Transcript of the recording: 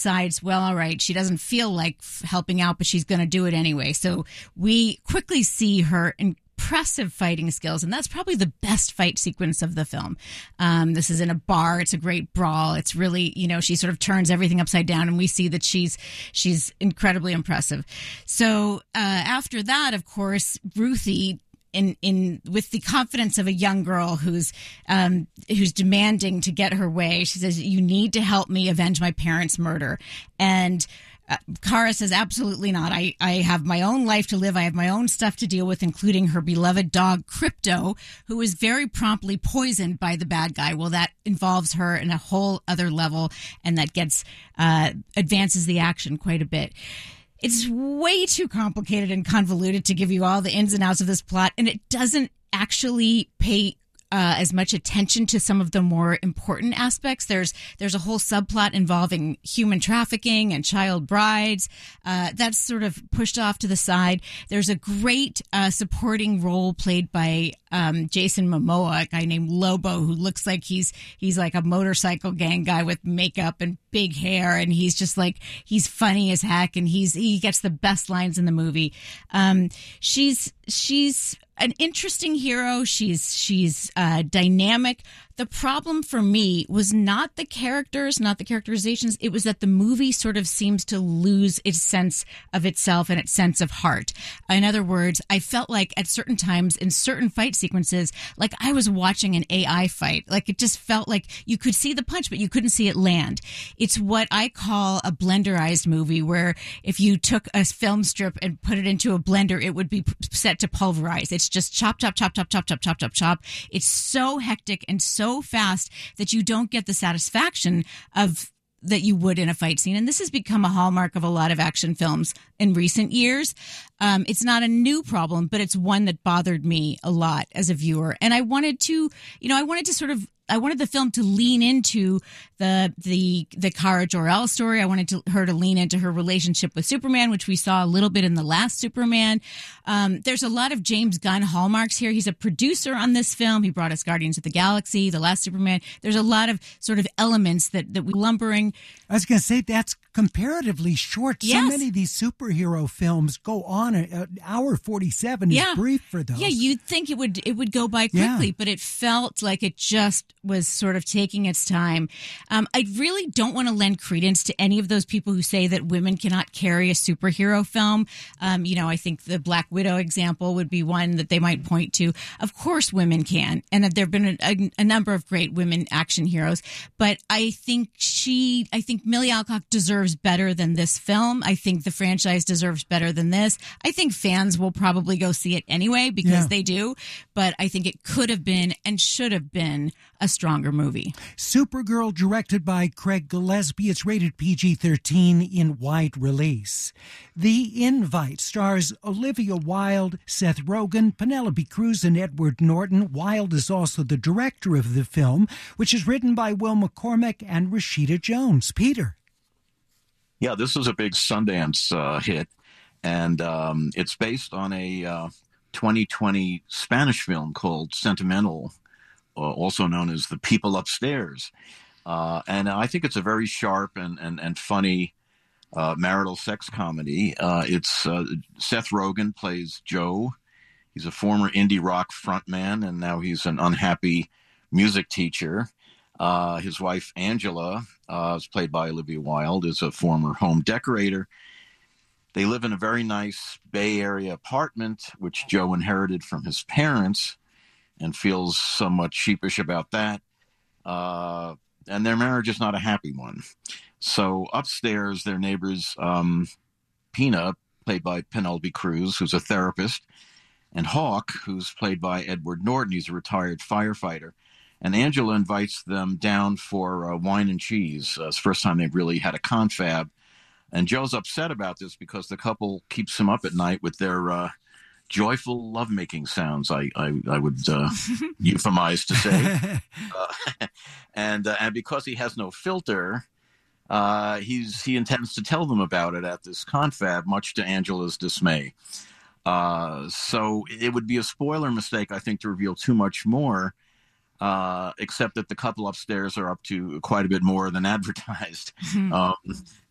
decides, well, all right, she doesn't feel like helping out, but she's going to do it anyway. So we quickly see her impressive fighting skills, and that's probably the best fight sequence of the film. This is in a bar. It's a great brawl. It's really, she sort of turns everything upside down, and we see that she's incredibly impressive. So after that, of course, Ruthie, in with the confidence of a young girl who's demanding to get her way, she says, "You need to help me avenge my parents' murder." And Kara says, absolutely not. I have my own life to live. I have my own stuff to deal with, including her beloved dog, Crypto, who is very promptly poisoned by the bad guy. Well, that involves her in a whole other level, and that advances the action quite a bit. It's way too complicated and convoluted to give you all the ins and outs of this plot, and it doesn't actually pay as much attention to some of the more important aspects. There's a whole subplot involving human trafficking and child brides. That's sort of pushed off to the side. There's a great supporting role played by Jason Momoa, a guy named Lobo, who looks like he's like a motorcycle gang guy with makeup and big hair, and he's just like, he's funny as heck, and he gets the best lines in the movie. She's an interesting hero. She's dynamic. The problem for me was not the characters, not the characterizations. It was that the movie sort of seems to lose its sense of itself and its sense of heart. In other words, I felt like at certain times in certain fight sequences, like I was watching an AI fight. Like it just felt like you could see the punch, but you couldn't see it land. It's what I call a blenderized movie, where if you took a film strip and put it into a blender, it would be set to pulverize. It's just chop, chop, chop, chop, chop, chop, chop, chop, chop. It's so hectic and so fast that you don't get the satisfaction of that you would in a fight scene. And this has become a hallmark of a lot of action films in recent years. It's not a new problem, but it's one that bothered me a lot as a viewer. And I wanted the film to lean into the Kara Jor-El story. I wanted her to lean into her relationship with Superman, which we saw a little bit in the last Superman. There's a lot of James Gunn hallmarks here. He's a producer on this film. He brought us Guardians of the Galaxy, the last Superman. There's a lot of sort of elements that we lumbering. I was going to say that's comparatively short. Yes. So many of these superhero films go on an hour 47 is brief for those. Yeah, you'd think it would go by quickly, but it felt like it just was sort of taking its time. I really don't want to lend credence to any of those people who say that women cannot carry a superhero film. I think the Black Widow example would be one that they might point to. Of course women can, and there have been a number of great women action heroes, but I think Millie Alcock deserves better than this film. I think the franchise deserves better than this. I think fans will probably go see it anyway because they do, but I think it could have been and should have been a stronger movie. Supergirl, directed by Craig Gillespie. It's rated PG-13 in wide release. The Invite stars Olivia Wilde, Seth Rogen, Penelope Cruz, and Edward Norton. Wilde is also the director of the film, which is written by Will McCormick and Rashida Jones. Peter. Yeah, this was a big Sundance hit, and it's based on a 2020 Spanish film called Sentimental, also known as The People Upstairs. And I think it's a very sharp and funny marital sex comedy. It's Seth Rogen plays Joe. He's a former indie rock frontman, and now he's an unhappy music teacher. His wife, Angela, is played by Olivia Wilde, is a former home decorator. They live in a very nice Bay Area apartment, which Joe inherited from his parents and feels somewhat sheepish about that. And their marriage is not a happy one. So upstairs, their neighbors, Pina, played by Penelope Cruz, who's a therapist, and Hawk, who's played by Edward Norton. He's a retired firefighter. And Angela invites them down for wine and cheese. It's the first time they've really had a confab. And Joe's upset about this because the couple keeps him up at night with their joyful lovemaking sounds, I would euphemize to say. And because he has no filter, he intends to tell them about it at this confab, much to Angela's dismay. So it would be a spoiler mistake, I think, to reveal too much more, except that the couple upstairs are up to quite a bit more than advertised.